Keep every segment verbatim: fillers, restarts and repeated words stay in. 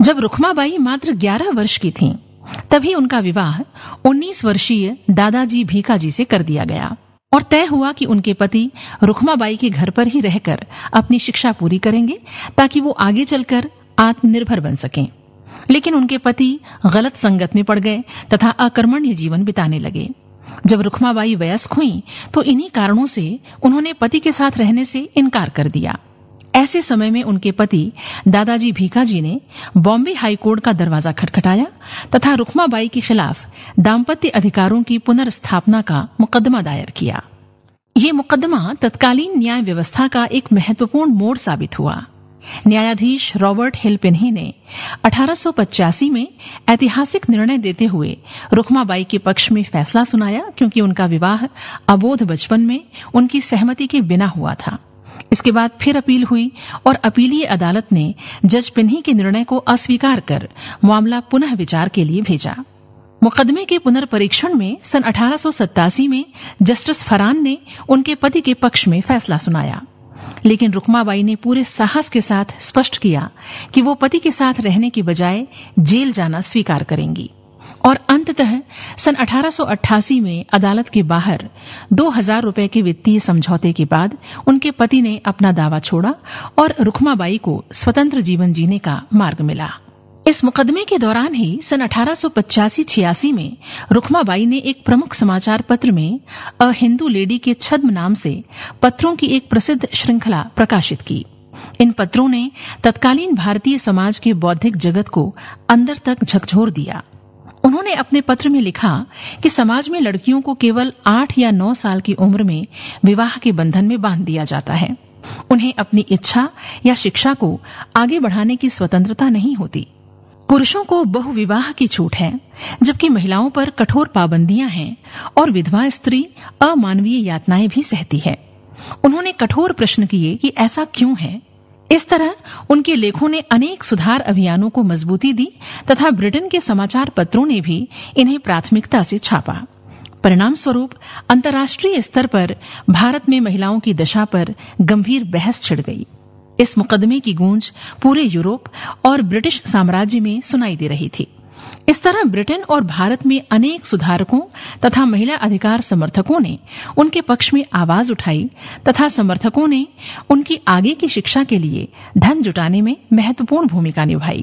जब रुखमाबाई मात्र ग्यारह वर्ष की थीं, तभी उनका विवाह उन्नीस वर्षीय दादाजी भीकाजी से कर दिया गया और तय हुआ कि उनके पति रुखमाबाई के घर पर ही रहकर अपनी शिक्षा पूरी करेंगे ताकि वो आगे चलकर आत्मनिर्भर बन सकें। लेकिन उनके पति गलत संगत में पड़ गए तथा अकर्मण्य जीवन बिताने लगे। जब रुखमाबाई वयस्क हुईं, तो इन्हीं कारणों से उन्होंने पति के साथ रहने से इनकार कर दिया। ऐसे समय में उनके पति दादाजी भीकाजी ने बॉम्बे हाईकोर्ट का दरवाजा खटखटाया तथा रुखमाबाई के खिलाफ दाम्पत्य अधिकारों की पुनर्स्थापना का मुकदमा दायर किया। ये मुकदमा तत्कालीन न्याय व्यवस्था का एक महत्वपूर्ण मोड़ साबित हुआ। न्यायाधीश रॉबर्ट हिल पिन्ही ने अठारह सौ पचासी में ऐतिहासिक निर्णय देते हुए रुखमाबाई के पक्ष में फैसला सुनाया, क्योंकि उनका विवाह अबोध बचपन में उनकी सहमति के बिना हुआ था। इसके बाद फिर अपील हुई और अपीलीय अदालत ने जज पिन्ही के निर्णय को अस्वीकार कर मामला पुनः विचार के लिए भेजा। मुकदमे के पुनर्परीक्षण में सन अठारह सौ सत्तासी में जस्टिस फरान ने उनके पति के पक्ष में फैसला सुनाया, लेकिन रुखमाबाई ने पूरे साहस के साथ स्पष्ट किया कि वो पति के साथ रहने की बजाय जेल जाना स्वीकार करेंगी और अंततः सन अठारह सौ अट्ठासी में अदालत के बाहर दो हजार रुपए के वित्तीय समझौते के बाद उनके पति ने अपना दावा छोड़ा और रुखमाबाई को स्वतंत्र जीवन जीने का मार्ग मिला। इस मुकदमे के दौरान ही सन अठारह सौ पचासी छियासी में रुखमाबाई ने एक प्रमुख समाचार पत्र में अ हिंदू लेडी के छद्म नाम से पत्रों की एक प्रसिद्ध श्रृंखला प्रकाशित की। इन पत्रों ने तत्कालीन भारतीय समाज के बौद्धिक जगत को अंदर तक झकझोर दिया। उन्होंने अपने पत्र में लिखा कि समाज में लड़कियों को केवल आठ या नौ साल की उम्र में विवाह के बंधन में बांध दिया जाता है। उन्हें अपनी इच्छा या शिक्षा को आगे बढ़ाने की स्वतंत्रता नहीं होती। पुरुषों को बहुविवाह की छूट है, जबकि महिलाओं पर कठोर पाबंदियां हैं और विधवा स्त्री अमानवीय यातनाएं भी सहती है। उन्होंने कठोर प्रश्न किए कि ऐसा क्यों है। इस तरह उनके लेखों ने अनेक सुधार अभियानों को मजबूती दी तथा ब्रिटेन के समाचार पत्रों ने भी इन्हें प्राथमिकता से छापा। परिणाम स्वरूप अंतर्राष्ट्रीय स्तर पर भारत में महिलाओं की दशा पर गंभीर बहस छिड़ गई। इस मुकदमे की गूंज पूरे यूरोप और ब्रिटिश साम्राज्य में सुनाई दे रही थी। इस तरह ब्रिटेन और भारत में अनेक सुधारकों तथा महिला अधिकार समर्थकों ने उनके पक्ष में आवाज उठाई तथा समर्थकों ने उनकी आगे की शिक्षा के लिए धन जुटाने में महत्वपूर्ण भूमिका निभाई।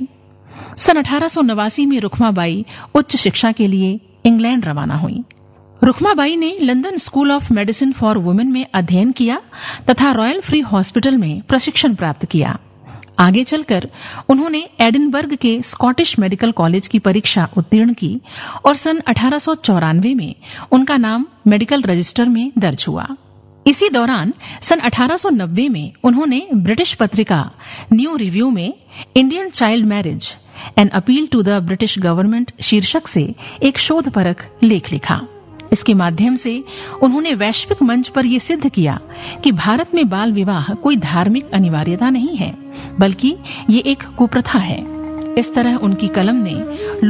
सन अठारह सौ नवासी में रुखमाबाई उच्च शिक्षा के लिए इंग्लैंड रवाना हुई। रुखमाबाई ने London school of medicine for women में अध्ययन किया तथा रॉयल फ्री हॉस्पिटल में प्रशिक्षण प्राप्त किया। आगे चलकर उन्होंने एडिनबर्ग के स्कॉटिश मेडिकल कॉलेज की परीक्षा उत्तीर्ण की और सन अठारह सौ चौरानवे में उनका नाम मेडिकल रजिस्टर में दर्ज हुआ। इसी दौरान सन अठारह सौ नब्बे में उन्होंने ब्रिटिश पत्रिका न्यू रिव्यू में Indian child marriage an appeal to the British government शीर्षक से एक शोधपरक लेख लिखा। इसके माध्यम से उन्होंने वैश्विक मंच पर यह सिद्ध किया कि भारत में बाल विवाह कोई धार्मिक अनिवार्यता नहीं है, बल्कि ये एक कुप्रथा है। इस तरह उनकी कलम ने